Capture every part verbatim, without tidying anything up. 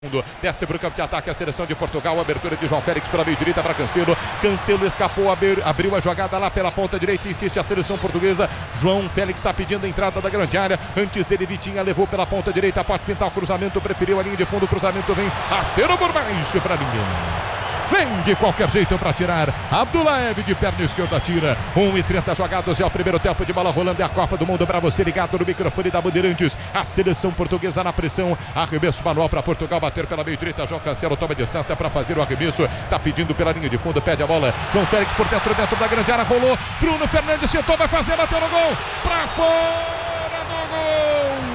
Desce para o campo de ataque a seleção de Portugal. Abertura de João Félix pela meio direita para Cancelo. Cancelo escapou, abriu, abriu a jogada lá pela ponta direita. Insiste a seleção portuguesa. João Félix está pedindo a entrada da grande área. Antes dele, Vitinha levou pela ponta direita. Pode pintar o cruzamento. Preferiu a linha de fundo. O cruzamento vem rasteiro por baixo para ninguém. Vem de qualquer jeito para tirar. Abdullaev de perna esquerda tira. um e trinta jogados. É o primeiro tempo de bola rolando. É a Copa do Mundo para você ligado no microfone da Bandeirantes. A seleção portuguesa na pressão. Arremesso manual para Portugal bater pela meio direita. João Cancelo toma distância para fazer o arremesso. Tá pedindo pela linha de fundo. Pede a bola. João Félix por dentro, dentro da grande área. Rolou. Bruno Fernandes sentou. Vai fazer. Bateu no gol. Para fora do gol.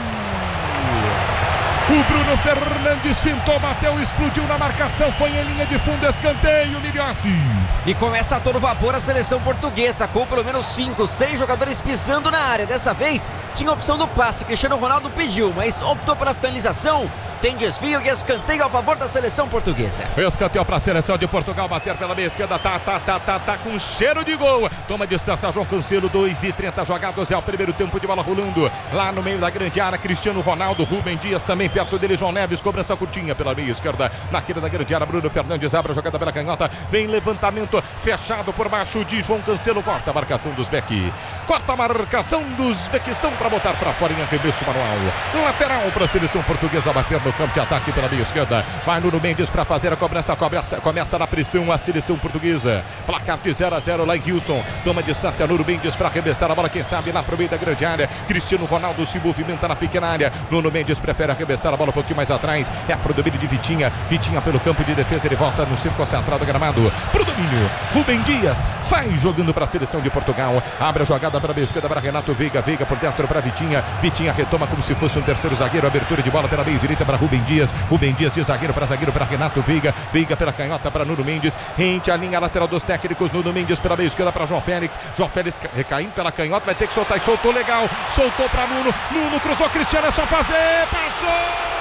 O Bruno Fernandes fintou, bateu, explodiu na marcação, foi em linha de fundo, escanteio, Miliossi. E começa a todo vapor a seleção portuguesa, com pelo menos cinco, seis jogadores pisando na área. Dessa vez, tinha a opção do passe, Cristiano Ronaldo pediu, mas optou pela finalização. Tem desvio e escanteio a favor da seleção portuguesa. Escanteio para a seleção de Portugal, bater pela meia esquerda, tá, tá, tá, tá, tá, com cheiro de gol. Toma distância, João Cancelo, dois e trinta jogados, é o primeiro tempo de bola rolando. Lá no meio da grande área, Cristiano Ronaldo, Rubem Dias também perto dele, João Neves, cobrança curtinha pela meia esquerda. Naquele da grande área, Bruno Fernandes abre a jogada pela canhota, vem levantamento fechado por baixo de João Cancelo, corta a marcação dos Beck. Corta a marcação dos Bequistão para botar para fora em arremesso manual. Lateral para a seleção portuguesa bater no campo de ataque pela meia esquerda. Vai Nuno Mendes para fazer a cobrança. Começa, começa na pressão a seleção portuguesa. Placar de zero a zero lá em Houston. Toma distância Nuno Mendes para arremessar a bola. Quem sabe lá pro meio da grande área. Cristiano Ronaldo se movimenta na pequena área. Nuno Mendes prefere arremessar a bola um pouquinho mais atrás. É pro domínio de Vitinha. Vitinha pelo campo de defesa. Ele volta no círculo central do gramado. Pro domínio. Rubem Dias sai jogando para a seleção de Portugal. Abre a jogada para a meia esquerda para Renato Veiga. Veiga por dentro para Vitinha. Vitinha retoma como se fosse um terceiro zagueiro. Abertura de bola pela meio direita para Rubem Dias. Rubem Dias de zagueiro para zagueiro para Renato Veiga. Veiga pela canhota para Nuno Mendes. Rente a linha lateral dos técnicos. Nuno Mendes pela meia esquerda para João Félix. João Félix recaindo pela canhota. Vai ter que soltar e soltou legal. Soltou para Nuno. Nuno cruzou. Cristiano é só fazer. Passou!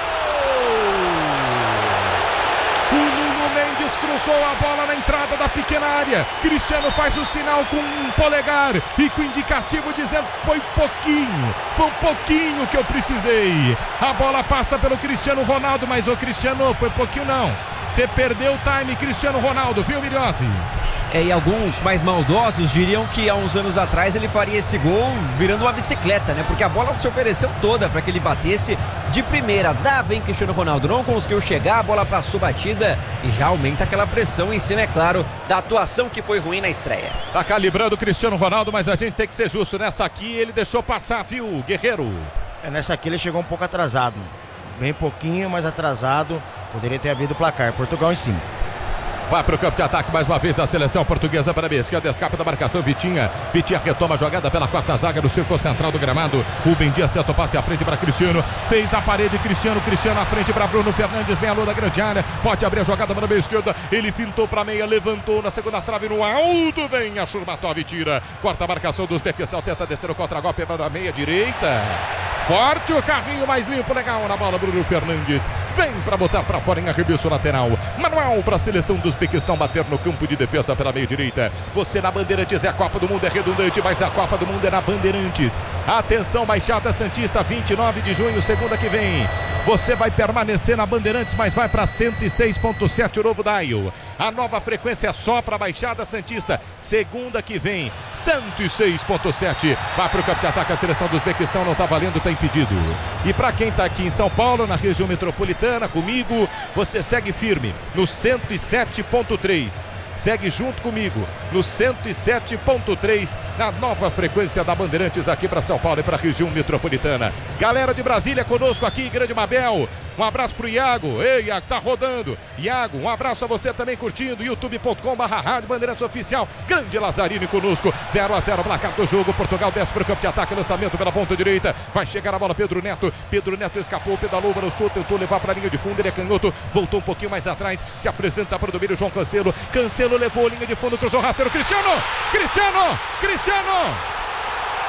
O Nuno Mendes cruzou a bola na entrada da pequena área. Cristiano faz o sinal com um polegar e com indicativo dizendo foi pouquinho, foi um pouquinho que eu precisei. A bola passa pelo Cristiano Ronaldo, mas o Cristiano foi pouquinho não. Você perdeu o time, Cristiano Ronaldo, viu, Miliossi? É, e alguns mais maldosos diriam que há uns anos atrás ele faria esse gol virando uma bicicleta, né? Porque a bola se ofereceu toda para que ele batesse de primeira. Dava em Cristiano Ronaldo, não conseguiu chegar, a bola passou batida e já aumenta aquela pressão em cima, é claro, da atuação que foi ruim na estreia. Tá calibrando o Cristiano Ronaldo, mas a gente tem que ser justo. Nessa aqui ele deixou passar, viu, Guerreiro? É, nessa aqui ele chegou um pouco atrasado. Bem pouquinho, mas atrasado. Poderia ter abrido o placar. Portugal em cima. Vai para o campo de ataque mais uma vez a seleção portuguesa para a meia esquerda, escapa da marcação Vitinha. Vitinha retoma a jogada pela quarta zaga do círculo central do gramado. Rubem Dias tenta o passe à frente para Cristiano. Fez a parede, Cristiano, Cristiano à frente para Bruno Fernandes, meia lua da grande área. Pode abrir a jogada para a meia esquerda. Ele fintou para a meia, levantou na segunda trave no alto. Vem a Churmatov, tira. Corta a marcação dos Bequistão, tenta descer o contra-golpe para a meia direita. Forte o carrinho mais limpo, legal na bola, Bruno Fernandes. Vem para botar para fora em arremesso lateral. Manual para a seleção dos Bequistão bater no campo de defesa pela meia direita. Você na Bandeirantes, é a Copa do Mundo, é redundante, mas a Copa do Mundo é na Bandeirantes. Atenção, Baixada Santista, vinte e nove de junho, segunda que vem. Você vai permanecer na Bandeirantes, mas vai para cento e seis ponto sete o novo dial. A nova frequência é só para Baixada Santista. Segunda que vem, cento e seis ponto sete. Vai para o campo de ataque, a seleção dos Bequistão não está valendo, está impedido. E para quem está aqui em São Paulo, na região metropolitana, comigo, você segue firme no cento e sete ponto três. Segue junto comigo no cento e sete ponto três, na nova frequência da Bandeirantes aqui para São Paulo e para a região metropolitana. Galera de Brasília conosco aqui, Grande Mabel. Um abraço pro Iago. Ei, Iago, tá rodando. Iago, um abraço a você também curtindo. youtube ponto com barra rádio Bandeirantes Oficial. Grande Lazzarini conosco. zero a zero, placar do jogo. Portugal desce para o campo de ataque. Lançamento pela ponta direita. Vai chegar a bola Pedro Neto. Pedro Neto escapou, pedalou para o sul, tentou levar para a linha de fundo. Ele é canhoto. Voltou um pouquinho mais atrás. Se apresenta para o domínio João Cancelo. Cancelo levou a linha de fundo, cruzou rasteiro. Cristiano! Cristiano! Cristiano!